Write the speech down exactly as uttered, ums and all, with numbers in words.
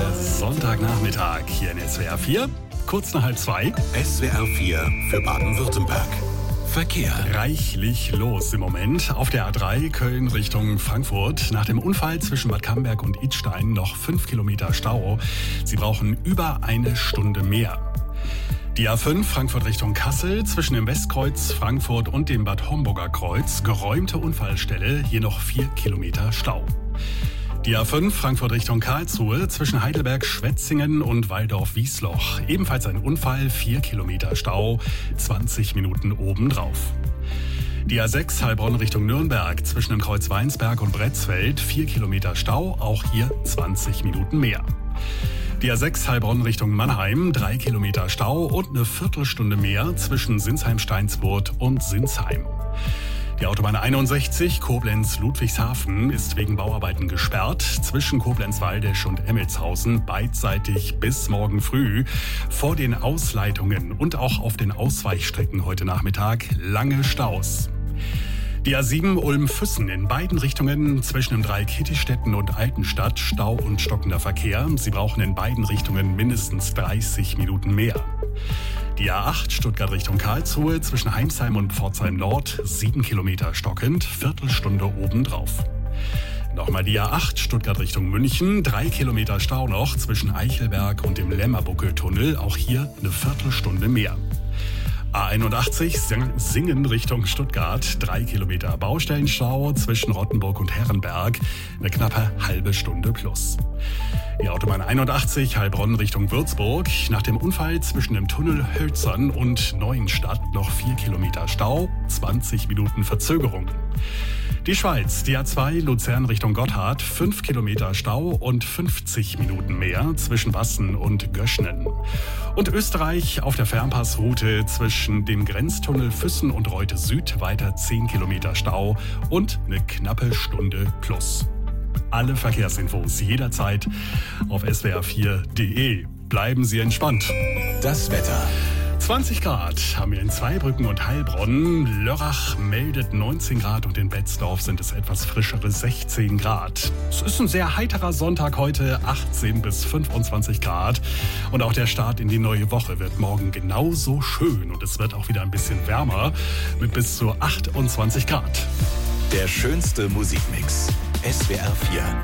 Der Sonntagnachmittag hier in S W R vier, kurz nach halb zwei. S W R vier für Baden-Württemberg. Verkehr. Reichlich los im Moment. Auf der A drei Köln Richtung Frankfurt. Nach dem Unfall zwischen Bad Camberg und Idstein noch fünf Kilometer Stau. Sie brauchen über eine Stunde mehr. Die A fünf Frankfurt Richtung Kassel, zwischen dem Westkreuz Frankfurt und dem Bad Homburger Kreuz, geräumte Unfallstelle, hier noch vier Kilometer Stau. Die A fünf Frankfurt Richtung Karlsruhe, zwischen Heidelberg, Schwetzingen und Walldorf-Wiesloch, ebenfalls ein Unfall, vier Kilometer Stau, zwanzig Minuten obendrauf. Die A sechs Heilbronn Richtung Nürnberg, zwischen dem Kreuz Weinsberg und Bretzfeld, vier Kilometer Stau, auch hier zwanzig Minuten mehr. Die A sechs Heilbronn Richtung Mannheim, drei Kilometer Stau und eine Viertelstunde mehr zwischen Sinsheim-Steinswurt und Sinsheim. Die Autobahn einundsechzig Koblenz-Ludwigshafen ist wegen Bauarbeiten gesperrt. Zwischen Koblenz-Waldesch und Emmelshausen beidseitig bis morgen früh. Vor den Ausleitungen und auch auf den Ausweichstrecken heute Nachmittag lange Staus. Die A sieben Ulm-Füssen in beiden Richtungen zwischen dem Dreieck Hittichstetten und Altenstadt Stau und stockender Verkehr. Sie brauchen in beiden Richtungen mindestens dreißig Minuten mehr. Die A acht Stuttgart Richtung Karlsruhe zwischen Heimsheim und Pforzheim Nord, sieben Kilometer stockend, Viertelstunde obendrauf. Nochmal die A acht Stuttgart Richtung München, drei Kilometer Stau noch zwischen Eichelberg und dem Lämmerbuckeltunnel, auch hier eine Viertelstunde mehr. A einundachtzig Singen Richtung Stuttgart, drei Kilometer Baustellenstau zwischen Rottenburg und Herrenberg, eine knappe halbe Stunde plus. Die Autobahn einundachtzig Heilbronn Richtung Würzburg, nach dem Unfall zwischen dem Tunnel Hölzern und Neuenstadt noch vier Kilometer Stau, zwanzig Minuten Verzögerung. Die Schweiz, die A zwei Luzern Richtung Gotthard, fünf Kilometer Stau und fünfzig Minuten mehr zwischen Wassen und Göschnen. Und Österreich auf der Fernpassroute zwischen dem Grenztunnel Füssen und Reute Süd weiter zehn Kilometer Stau und eine knappe Stunde plus. Alle Verkehrsinfos jederzeit auf S W R vier punkt de. Bleiben Sie entspannt. Das Wetter. zwanzig Grad haben wir in Zweibrücken und Heilbronn. Lörrach meldet neunzehn Grad und in Betzdorf sind es etwas frischere sechzehn Grad. Es ist ein sehr heiterer Sonntag heute, achtzehn bis fünfundzwanzig Grad. Und auch der Start in die neue Woche wird morgen genauso schön. Und es wird auch wieder ein bisschen wärmer mit bis zu achtundzwanzig Grad. Der schönste Musikmix. S W R vier.